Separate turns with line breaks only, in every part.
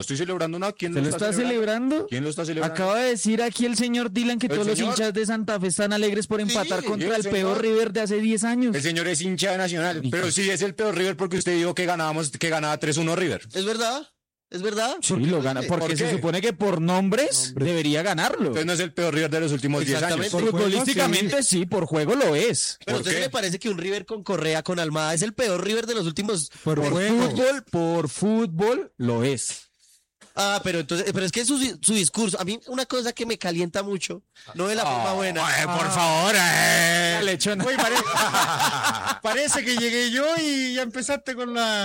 estoy celebrando nada. ¿Quién
¿Se lo está celebrando?
¿Quién lo está celebrando?
Acaba de decir aquí el señor Dylan que todos los hinchas de Santa Fe están alegres por empatar contra el peor River de hace 10 años.
El señor es hincha de Nacional, pero sí es el peor River porque usted dijo que ganaba 3-1 River.
¿Es verdad? ¿Es verdad?
Sí, lo gana, porque se supone que por nombres debería ganarlo.
Entonces no es el peor River de los últimos 10 años.
Futbolísticamente sí, por juego lo es.
Pero a usted le parece que un River con Correa, con Almada, es el peor River de los últimos...
Por fútbol lo es.
Ah, pero es que su discurso, a mí una cosa que me calienta mucho, no de la forma buena.
Por favor,
Lechona. Uy, parece que llegué yo y ya empezaste con la...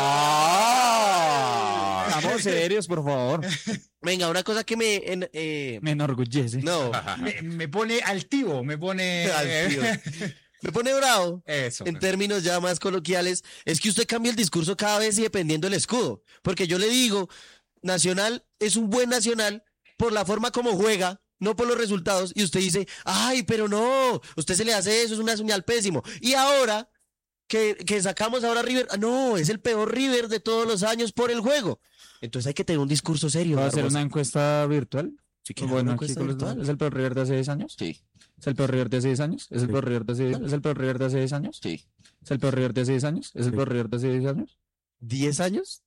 Vamos serios, por favor.
Venga, una cosa que me
enorgullece.
No.
me pone altivo, me pone...
Altivo. Me pone bravo.
Eso.
En términos ya más coloquiales, es que usted cambia el discurso cada vez y dependiendo del escudo. Porque yo le digo, Nacional es un buen Nacional por la forma como juega, no por los resultados. Y usted dice, ay, pero no, usted se le hace eso, es una señal pésimo. Y ahora que sacamos ahora River, no, es el peor River de todos los años por el juego. Entonces hay que tener un discurso serio.
¿Va a hacer una encuesta virtual?
Sí,
bueno, ¿es el peor River de hace 10 años?
Sí.
¿Es el peor River de hace 10 años? ¿Es el peor River de hace 10 años? ¿Es el peor River de hace 10 años?
Sí.
¿Es el peor River de hace 10 años? ¿Es el peor River de hace 10 años?
¿10 años?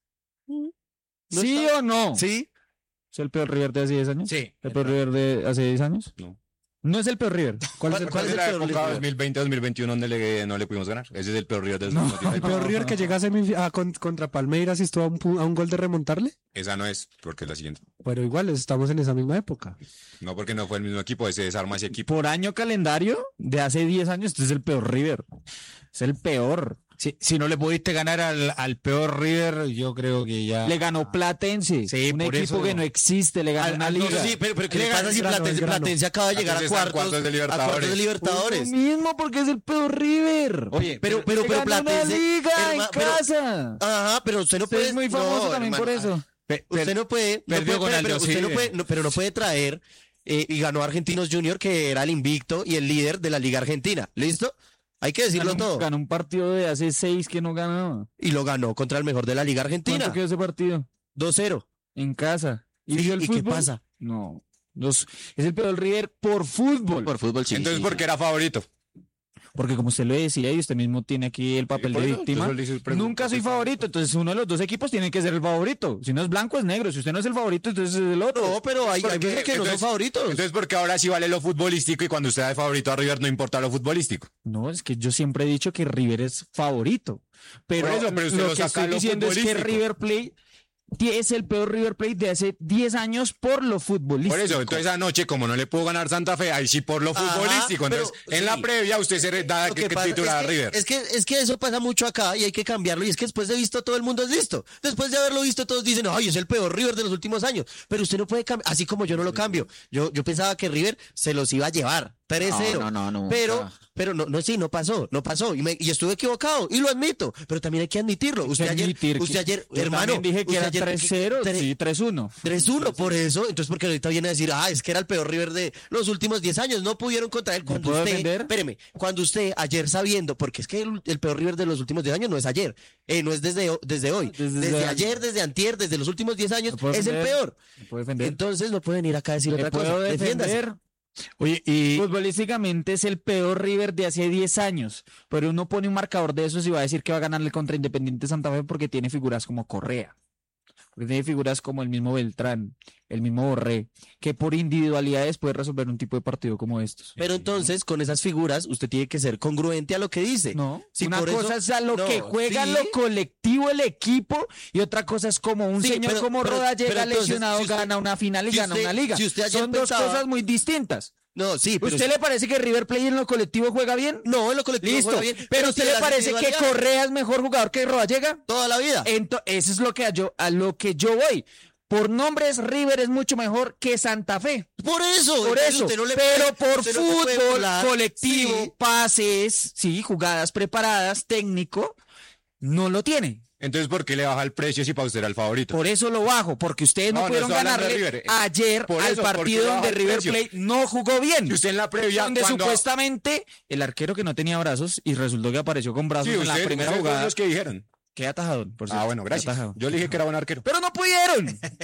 ¿Sí o no?
Sí.
¿Es el peor River de hace 10 años?
Sí.
¿El peor River de hace 10 años?
No.
No es el peor River.
¿Cuál es el
la
peor
época
River?
2020-2021 donde no le pudimos ganar. Ese es el peor River de los últimos 10
El
años.
peor River que llegase contra Palmeiras y estuvo a un gol de remontarle.
Esa no es, porque es la siguiente.
Pero igual, estamos en esa misma época.
No, porque no fue el mismo equipo, se desarma ese equipo.
Por año calendario de hace 10 años, este es el peor River. Es el peor.
Si no le pudiste ganar al peor River, yo creo que ya...
Le ganó Platense,
Sí,
un
por
equipo
eso.
que no existe, le ganó una liga.
Sí, pero ¿qué le pasa si Platense acaba de llegar a cuartos
de
de Libertadores?
Lo mismo porque es el peor River.
Oye,
Pero
Le ganó una
Platense...
liga en
pero-
casa.
Ajá, pero usted no
Usted
puede...
es muy famoso
no,
también
hermano,
por eso.
Usted no puede...
perdió con Aldo
usted no
Civi.
puede, pero no puede traer... y ganó Argentinos Junior, que era el invicto y el líder de la Liga Argentina. ¿Listo? Hay que decirlo todo.
Ganó un partido de hace 6 que no ganaba.
Y lo ganó contra el mejor de la Liga Argentina.
¿Cuánto quedó ese partido?
2-0.
En casa.
Sí,
vio el
¿y qué
fútbol?
pasa?
No. Es el peor River por fútbol.
Por fútbol, sí.
Entonces,
sí,
¿por qué era favorito?
Porque como usted lo decía y usted mismo tiene aquí el papel
por
de
eso,
víctima,
entonces le hizo el
nunca soy favorito. Entonces uno de los dos equipos tiene que ser el favorito. Si no es blanco, es negro. Si usted no es el favorito, entonces es el otro.
No, pero hay veces que no son favoritos.
Entonces, ¿por qué ahora sí vale lo futbolístico y cuando usted da de favorito a River no importa lo futbolístico?
No, es que yo siempre he dicho que River es favorito. Pero,
Por eso, pero usted
lo
lo
que
saca
estoy
lo
diciendo es que
futbolístico.
River Plate es el peor River Plate de hace 10 años por lo futbolístico.
Por eso, entonces anoche, como no le pudo ganar Santa Fe, ahí sí por lo
Ajá,
futbolístico. Entonces,
pero
en la
sí.
previa usted se da
Lo
que
pasa
titular a River.
Es que eso pasa mucho acá y hay que cambiarlo. Y es que después de visto todo el mundo es listo. Después de haberlo visto todos dicen, ay, es el peor River de los últimos años. Pero usted no puede cambiar, así como yo no lo cambio. Yo pensaba que River se los iba a llevar. 3-0.
No.
Pero no pasó. Y estuve equivocado, y lo admito. Pero también hay que admitirlo. Usted ayer,
yo
hermano.
también dije que
usted
era
ayer-
3-0, sí, 3-1.
3-1, por eso. Entonces, porque ahorita viene a decir, es que era el peor River de los últimos 10 años. No pudieron contra él. Cuando
puedo
usted,
defender?
espéreme, cuando usted ayer sabiendo, porque es que el peor River de los últimos 10 años no es ayer, no es desde hoy. Desde ayer, desde antier, desde los últimos 10 años,
¿Me puedo
es el
defender?
peor.
¿Me puedo defender?
Entonces no pueden ir acá a decir
¿Me
otra cosa.
puedo
Defiéndase.
defender?
Oye, y...
Futbolísticamente es el peor River de hace 10 años, pero uno pone un marcador de esos y va a decir que va a ganarle contra Independiente Santa Fe porque tiene figuras como Correa, porque tiene figuras como el mismo Beltrán, el mismo Borré, que por individualidades puede resolver un tipo de partido como estos.
Pero entonces, con esas figuras, usted tiene que ser congruente a lo que dice.
No,
Si
una
por
cosa
eso-
es a lo
no,
que juega
sí.
lo colectivo el equipo y otra cosa es como un
Sí,
señor
pero-
como
pero-
Roda llega
pero entonces,
lesionado,
si usted-
gana una final y
si
gana
usted-
una liga.
si usted ayer
Son dos
pensaba-
cosas muy distintas.
No, sí, pero
¿Usted le parece que River Plate en lo colectivo juega bien?
no, en lo colectivo
Listo,
juega bien,
pero ¿usted
tiene
le
la
parece que
individualidad
Correa es mejor jugador que Rodallega?
toda la vida.
Eso es lo que a lo que yo voy. Por nombres, River es mucho mejor que Santa Fe.
Por eso.
Por
entonces
eso.
usted no le
Pero
puede-
por
usted no se puede
fútbol,
burlar.
colectivo,
Sí.
pases, sí, jugadas preparadas, técnico, no lo tiene.
Entonces, ¿por qué le baja el precio si para usted era el favorito?
Por eso lo bajo, porque ustedes no,
No, no
pudieron
estoy hablando de
ganarle
River.
ayer
Por
al
eso, ¿por qué
partido
le baja
donde
el
River
precio?
Plate no jugó bien.
Y usted en la previa,
Donde
cuando...
supuestamente el arquero que no tenía brazos y resultó que apareció con brazos
Sí,
en la
usted,
primera
ustedes fueron
jugada.
los que dijeron.
Queda atajadón, por cierto.
Bueno,
queda
gracias.
atajado.
Yo le dije que era buen arquero.
Pero no pudieron.